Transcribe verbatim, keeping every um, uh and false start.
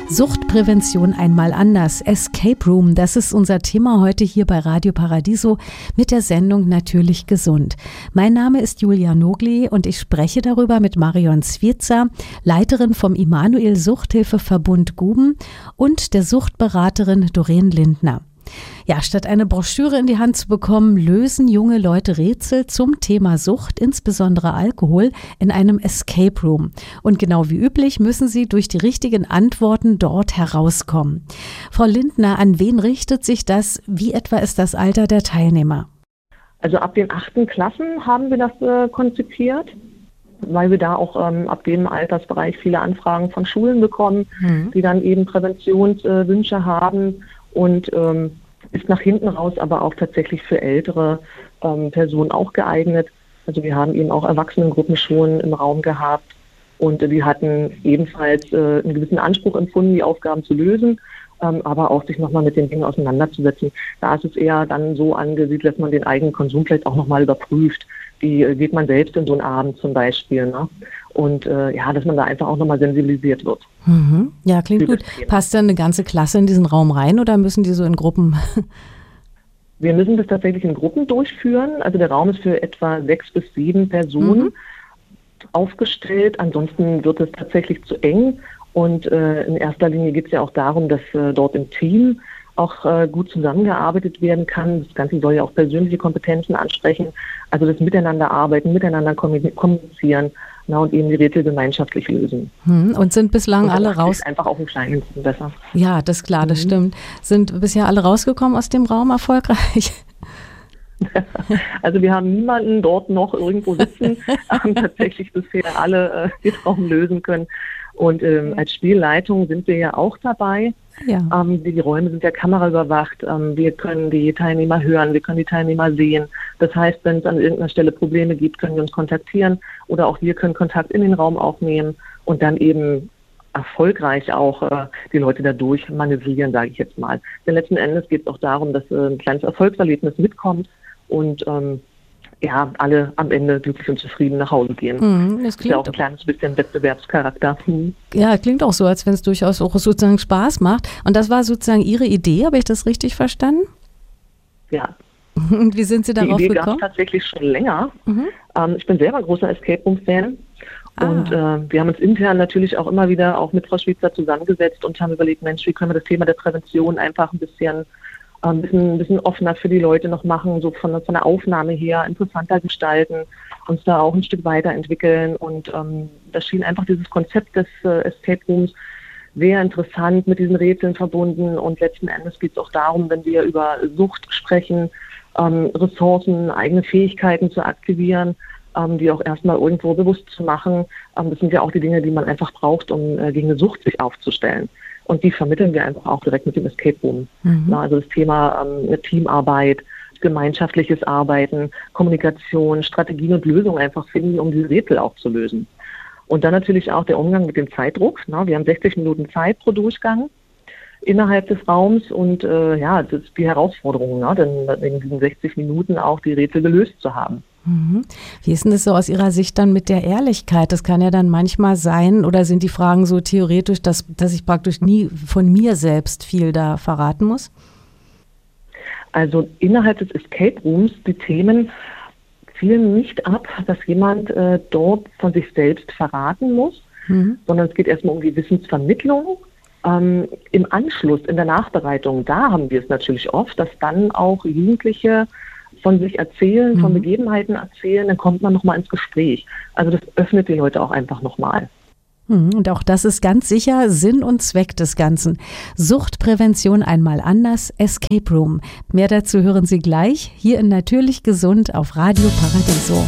Suchtprävention einmal anders. Escape Room, das ist unser Thema heute hier bei Radio Paradiso mit der Sendung Natürlich gesund. Mein Name ist Julia Nogli und ich spreche darüber mit Marion Switzer, Leiterin vom Immanuel Suchthilfeverbund Guben und der Suchtberaterin Doreen Lindner. Ja, statt eine Broschüre in die Hand zu bekommen, lösen junge Leute Rätsel zum Thema Sucht, insbesondere Alkohol, in einem Escape Room. Und genau wie üblich müssen sie durch die richtigen Antworten dort herauskommen. Frau Lindner, an wen richtet sich das? Wie etwa ist das Alter der Teilnehmer? Also ab den achten Klassen haben wir das äh, konzipiert, weil wir da auch ähm, ab dem Altersbereich viele Anfragen von Schulen bekommen, mhm. die dann eben Präventionswünsche äh, haben. Und ähm, ist nach hinten raus aber auch tatsächlich für ältere ähm, Personen auch geeignet. Also wir haben eben auch Erwachsenengruppen schon im Raum gehabt und äh, die hatten ebenfalls äh, einen gewissen Anspruch empfunden, die Aufgaben zu lösen, ähm, aber auch sich nochmal mit den Dingen auseinanderzusetzen. Da ist es eher dann so angesiedelt, dass man den eigenen Konsum vielleicht auch nochmal überprüft. Wie äh, geht man selbst in so einen Abend zum Beispiel, ne? Und äh, ja, dass man da einfach auch nochmal sensibilisiert wird. Mhm. Ja, klingt gut. Passt dann eine ganze Klasse in diesen Raum rein oder müssen die so in Gruppen? Wir müssen das tatsächlich in Gruppen durchführen. Also der Raum ist für etwa sechs bis sieben Personen mhm. aufgestellt. Ansonsten wird es tatsächlich zu eng. Und äh, in erster Linie geht es ja auch darum, dass äh, dort im Team auch äh, gut zusammengearbeitet werden kann. Das Ganze soll ja auch persönliche Kompetenzen ansprechen. Also das Miteinander arbeiten, miteinander kommunizieren. Na, und eben die Rätsel gemeinschaftlich lösen. Hm, und sind bislang und alle raus? Einfach auch im Kleinen besser. Ja, das ist klar, das mhm. stimmt. Sind bisher alle rausgekommen aus dem Raum erfolgreich? Also wir haben niemanden dort noch irgendwo sitzen, haben tatsächlich bisher alle äh, den Raum lösen können. Und ähm, als Spielleitung sind wir ja auch dabei. Ja. Ähm, die, die Räume sind ja kameraüberwacht. Ähm, wir können die Teilnehmer hören, wir können die Teilnehmer sehen. Das heißt, wenn es an irgendeiner Stelle Probleme gibt, können wir uns kontaktieren oder auch wir können Kontakt in den Raum aufnehmen und dann eben erfolgreich auch äh, die Leute dadurch manövrieren, sage ich jetzt mal. Denn letzten Endes geht es auch darum, dass äh, ein kleines Erfolgserlebnis mitkommt und ähm, ja, alle am Ende glücklich und zufrieden nach Hause gehen. Mhm, das klingt ist ja auch ein kleines bisschen Wettbewerbscharakter. Mhm. Ja, klingt auch so, als wenn es durchaus auch sozusagen Spaß macht. Und das war sozusagen Ihre Idee, habe ich das richtig verstanden? Ja. Und wie sind Sie darauf Die Idee gekommen? Die gab es tatsächlich schon länger. Mhm. Ähm, ich bin selber ein großer Escape Room-Fan. Ah. Und äh, wir haben uns intern natürlich auch immer wieder auch mit Frau Switzer zusammengesetzt und haben überlegt, Mensch, wie können wir das Thema der Prävention einfach ein bisschen ein bisschen, ein bisschen offener für die Leute noch machen, so von, von der Aufnahme her interessanter gestalten, uns da auch ein Stück weiterentwickeln. Und ähm, da schien einfach dieses Konzept des äh, Escape Rooms sehr interessant mit diesen Rätseln verbunden. Und letzten Endes geht es auch darum, wenn wir über Sucht sprechen, ähm, Ressourcen, eigene Fähigkeiten zu aktivieren, ähm, die auch erstmal irgendwo bewusst zu machen. Ähm, das sind ja auch die Dinge, die man einfach braucht, um äh, gegen eine Sucht sich aufzustellen. Und die vermitteln wir einfach auch direkt mit dem Escape Room. Mhm. Na, also das Thema ähm, Teamarbeit, gemeinschaftliches Arbeiten, Kommunikation, Strategien und Lösungen einfach finden, um diese Rätsel auch zu lösen. Und dann natürlich auch der Umgang mit dem Zeitdruck. Na, wir haben sechzig Minuten Zeit pro Durchgang innerhalb des Raums und äh, ja, das ist die Herausforderung, na, denn in diesen sechzig Minuten auch die Rätsel gelöst zu haben. Wie ist denn das so aus Ihrer Sicht dann mit der Ehrlichkeit? Das kann ja dann manchmal sein, oder sind die Fragen so theoretisch, dass, dass ich praktisch nie von mir selbst viel da verraten muss? Also innerhalb des Escape Rooms, die Themen zielen nicht ab, dass jemand äh, dort von sich selbst verraten muss, mhm. sondern es geht erstmal um die Wissensvermittlung. Ähm, im Anschluss, in der Nachbereitung, da haben wir es natürlich oft, dass dann auch Jugendliche von sich erzählen, von Begebenheiten erzählen, dann kommt man nochmal ins Gespräch. Also das öffnet die Leute auch einfach nochmal. Und auch das ist ganz sicher Sinn und Zweck des Ganzen. Suchtprävention einmal anders, Escape Room. Mehr dazu hören Sie gleich hier in Natürlich gesund auf Radio Paradiso.